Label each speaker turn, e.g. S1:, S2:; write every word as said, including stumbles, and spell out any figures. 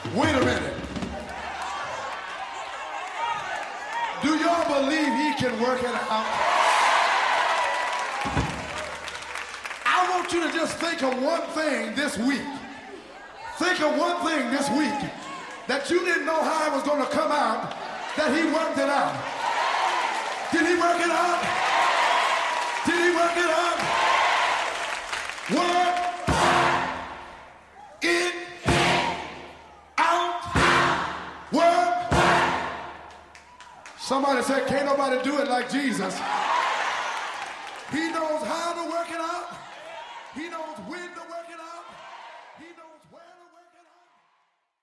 S1: Wait a minute. Do y'all believe he can work it out? I want you to just think of one thing this week. Think of one thing this week that you didn't know how it was going to come out, that he worked it out. Did he work it out? Did he work it out? Work it out. Work. Somebody said, can't nobody do it like Jesus. He knows how to work it out. He knows when to work it out.